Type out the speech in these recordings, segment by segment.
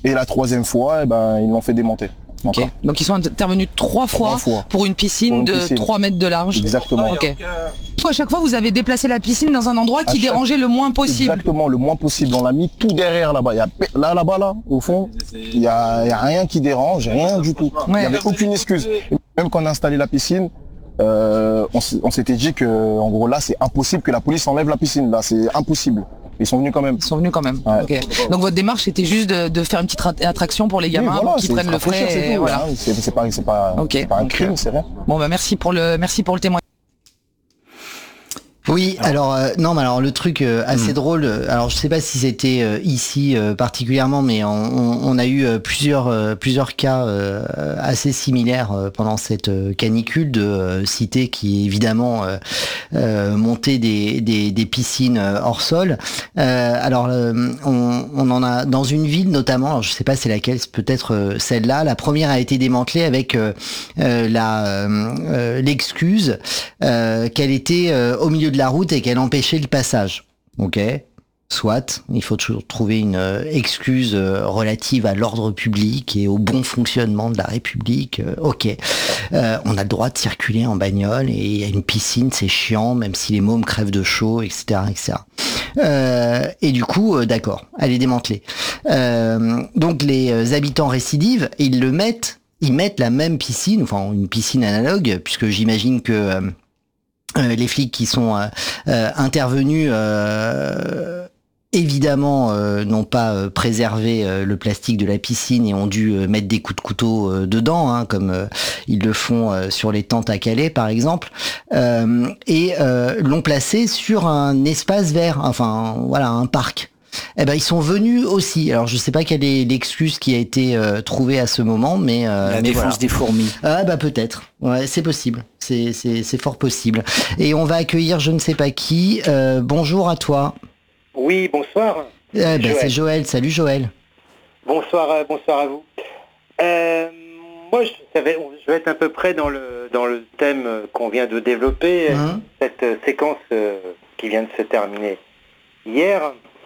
Et la troisième fois, ils l'ont fait démonter. Okay. Donc ils sont intervenus trois fois pour une piscine de 3 mètres de large. Exactement. Okay. À chaque fois, vous avez déplacé la piscine dans un endroit qui dérangeait le moins possible. Exactement, le moins possible. On l'a mis tout derrière là-bas. Là, au fond, il y a rien qui dérange, rien du tout. Il n'y avait aucune excuse. Même quand on a installé la piscine, on s'était dit que, en gros, là, c'est impossible que la police enlève la piscine. Là, c'est impossible. Ils sont venus quand même. Ouais. Okay. Donc votre démarche c'était juste de faire une petite attraction pour les gamins qui prennent le frais. Et voilà. C'est pas un crime, c'est rien. Bon merci pour le témoignage. Oui, alors non, mais alors le truc assez drôle. Alors je sais pas si c'était ici particulièrement, mais on a eu plusieurs cas assez similaires pendant cette canicule de cités qui évidemment montaient des piscines hors sol. Alors on en a dans une ville notamment. Alors je sais pas c'est laquelle, c'est peut-être celle-là. La première a été démantelée avec l'excuse qu'elle était au milieu de la route et qu'elle empêchait le passage. Ok, soit, il faut toujours trouver une excuse relative à l'ordre public et au bon fonctionnement de la République. Ok, on a le droit de circuler en bagnole et il y a une piscine, c'est chiant, même si les mômes crèvent de chaud, etc., etc. Et du coup, d'accord, elle est démantelée. Donc les habitants récidives, ils mettent la même piscine, enfin une piscine analogue, puisque j'imagine que les flics qui sont intervenus évidemment n'ont pas préservé le plastique de la piscine et ont dû mettre des coups de couteau dedans, hein, comme ils le font sur les tentes à Calais par exemple, et l'ont placé sur un espace vert, enfin voilà, un parc. Eh ben ils sont venus aussi. Alors je sais pas quelle est l'excuse qui a été trouvée à ce moment, mais la défense des fourmis. Ah bah peut-être. Ouais, c'est possible. C'est fort possible. Et on va accueillir je ne sais pas qui. Bonjour à toi. Oui, bonsoir. C'est Joël. Salut Joël. Bonsoir à vous. Moi, je vais être à peu près dans le thème qu'on vient de développer, cette séquence qui vient de se terminer hier.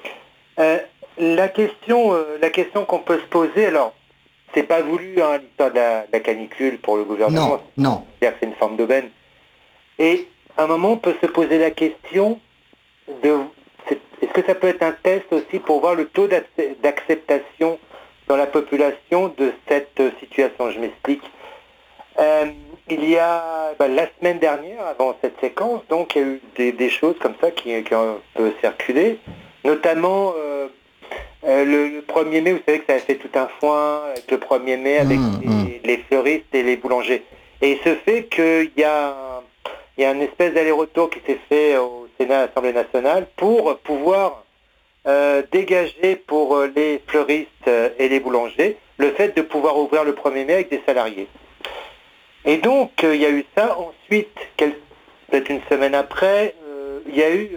La question qu'on peut se poser, alors, c'est pas voulu l'histoire de la canicule pour le gouvernement. Non. C'est une forme d'aubaine. Et à un moment, on peut se poser la question est-ce que ça peut être un test aussi pour voir le taux d'acceptation dans la population de cette situation? Je m'explique. Il y a la semaine dernière, avant cette séquence, donc il y a eu des choses comme ça qui ont un peu circulé. Notamment le 1er mai, vous savez que ça a fait tout un foin avec le 1er mai avec les fleuristes et les boulangers. Et il se fait qu'il y a une espèce d'aller-retour qui s'est fait au Sénat, à l'Assemblée nationale, pour pouvoir dégager pour les fleuristes et les boulangers le fait de pouvoir ouvrir le 1er mai avec des salariés. Et donc, il y a eu ça. Ensuite, peut-être une semaine après, il y a eu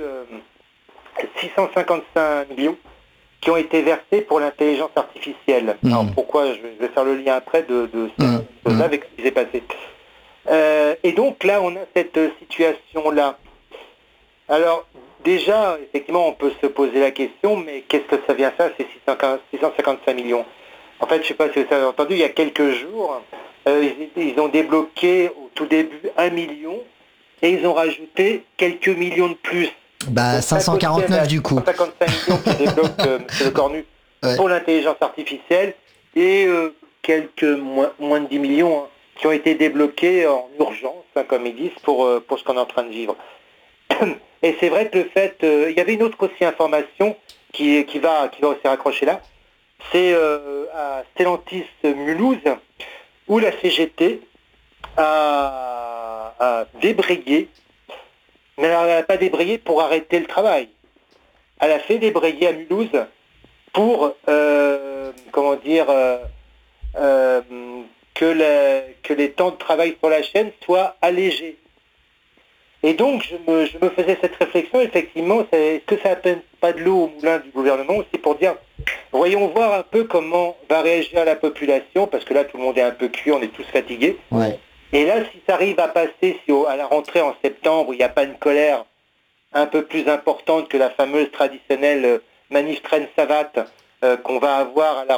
655 millions qui ont été versés pour l'intelligence artificielle. Alors pourquoi, je vais faire le lien après de ça avec ce qui s'est passé. Et donc là, on a cette situation-là. Alors déjà, effectivement, on peut se poser la question, mais qu'est-ce que ça vient faire, ces 655 millions? En fait, je ne sais pas si vous avez entendu, il y a quelques jours, ils ont débloqué au tout début 1 million et ils ont rajouté quelques millions de plus. Bah 549 du coup. 55 millions qui débloque M. Le Cornu pour l'intelligence artificielle et quelques moins de 10 millions qui ont été débloqués en urgence, comme ils disent, pour ce qu'on est en train de vivre. Et c'est vrai que le fait... il y avait une autre aussi information qui va aussi raccrocher là. C'est à Stellantis Mulhouse, où la CGT a débrayé. Mais elle n'a pas débrayé pour arrêter le travail. Elle a fait débrayer à Mulhouse pour, que les temps de travail sur la chaîne soient allégés. Et donc, je me faisais cette réflexion, effectivement, est-ce que ça n'appelle pas de l'eau au moulin du gouvernement aussi pour dire, voyons voir un peu comment va réagir la population, parce que là, tout le monde est un peu cuit, on est tous fatigués. Ouais. Et là, si ça arrive à passer, à la rentrée en septembre, il n'y a pas une colère un peu plus importante que la fameuse traditionnelle manif traîne savate qu'on va avoir à la